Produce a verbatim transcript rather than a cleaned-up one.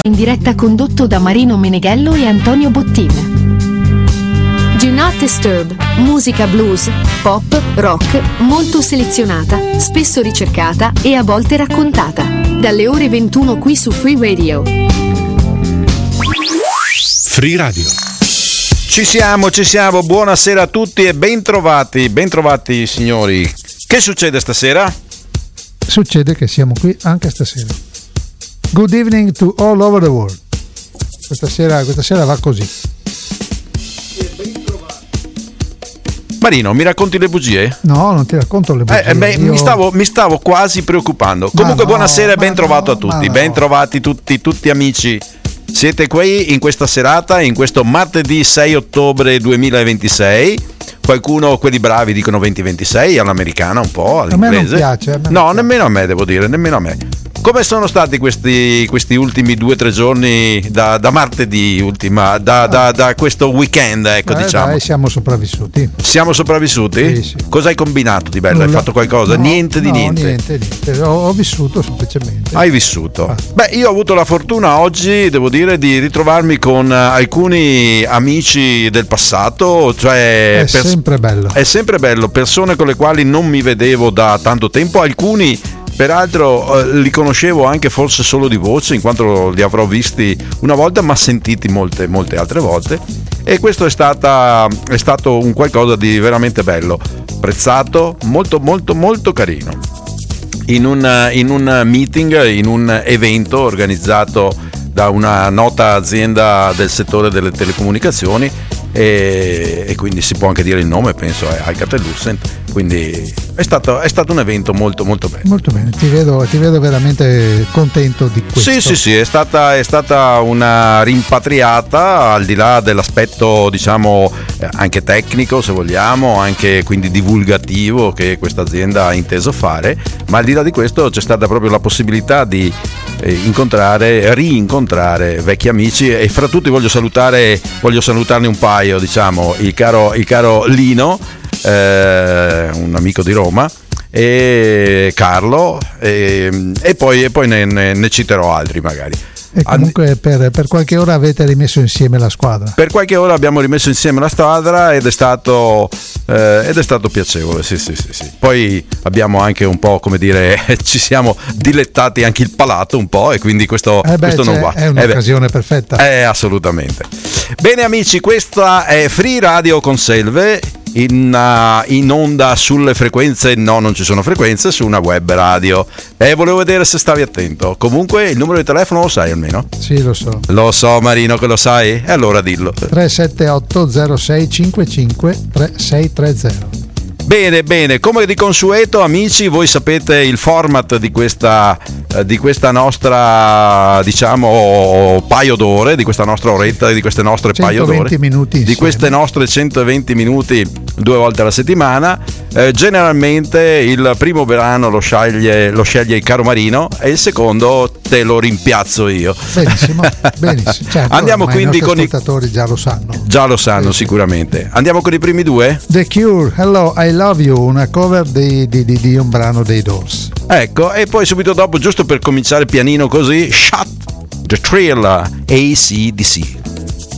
in diretta condotto da Marino Meneghello e Antonio Bottin. Do Not Disturb, musica blues, pop, rock, molto selezionata, spesso ricercata e a volte raccontata. Dalle ore ventuno qui su Free Radio. Free Radio. Ci siamo, ci siamo, buonasera a tutti e bentrovati, bentrovati signori. Che succede stasera? Succede che siamo qui anche stasera. Good evening to all over the world. Questa sera, questa sera va così. Marino, mi racconti le bugie? No, non ti racconto le bugie. Eh, beh, Io... mi, stavo, mi stavo quasi preoccupando. Comunque no, buonasera e ben trovato no, a tutti. No. Ben trovati tutti, tutti amici. Siete qui in questa serata, in questo martedì sei ottobre duemilaventisei. Qualcuno, quelli bravi, dicono venti ventisei all'americana, un po' all'inglese. A me non piace. A me non no, piace. Nemmeno a me, devo dire, nemmeno a me. Come sono stati questi, questi ultimi due o tre giorni da, da martedì, ultima, da, da, da questo weekend, ecco, eh, diciamo. Dai, siamo sopravvissuti. Siamo sopravvissuti? Sì, sì. Cosa hai combinato di bello? Nulla. Hai fatto qualcosa? No, niente di no, niente. niente, niente. Ho, ho vissuto semplicemente. Hai vissuto. Ah. Beh, io ho avuto la fortuna oggi, devo dire, di ritrovarmi con alcuni amici del passato. Cioè È pers- sempre bello. È sempre bello, persone con le quali non mi vedevo da tanto tempo. Alcuni, peraltro, eh, li conoscevo anche forse solo di voce, in quanto li avrò visti una volta, ma sentiti molte, molte altre volte. E questo è, stata, è stato un qualcosa di veramente bello, prezzato, molto, molto, molto carino. In un, in un meeting, in un evento organizzato da una nota azienda del settore delle telecomunicazioni, e, e quindi si può anche dire il nome, penso è Alcatel-Lucent. Quindi è stato, è stato un evento molto molto bello. Molto bene, ti vedo, ti vedo veramente contento di questo. Sì, sì, sì, è stata, è stata una rimpatriata, al di là dell'aspetto, diciamo, anche tecnico, se vogliamo, anche quindi divulgativo che questa azienda ha inteso fare, ma al di là di questo c'è stata proprio la possibilità di incontrare, rincontrare vecchi amici, e fra tutti voglio salutare, voglio salutarne un paio, diciamo, il caro, il caro Lino, eh, un amico di Roma, e Carlo, e, e poi, e poi ne, ne, ne citerò altri magari. E comunque per, per qualche ora avete rimesso insieme la squadra. Per qualche ora abbiamo rimesso insieme la squadra ed è stato eh, ed è stato piacevole, sì, sì, sì, sì. Poi abbiamo anche un po', come dire, ci siamo dilettati anche il palato un po', e quindi questo, eh beh, questo non va. È un'occasione eh perfetta. Eh, assolutamente. Bene amici, questa è Free Radio con Selve. In, uh, in onda sulle frequenze, no, non ci sono frequenze, su una web radio. E eh, volevo vedere se stavi attento. Comunque il numero di telefono lo sai almeno? Sì, lo so. Lo so Marino che lo sai? E allora dillo. tre sette otto zero sei cinque cinque tre sei tre zero. Bene, bene, come di consueto amici, voi sapete il format di questa, eh, di questa nostra, diciamo, paio d'ore, di questa nostra oretta, di queste nostre paio d'ore, minuti di queste nostre centoventi minuti due volte alla settimana. Eh, generalmente il primo brano lo sceglie, lo sceglie il caro Marino e il secondo te lo rimpiazzo io. Benissimo, benissimo. Certo, andiamo quindi i con i ascoltatori già lo sanno. Già lo sanno, sì, sicuramente. Andiamo con i primi due? The Cure, Hello, I Love You, una cover di, di, di, di un brano dei Doors. Ecco, e poi subito dopo, giusto per cominciare pianino così, Shut the Thrill, A C D C.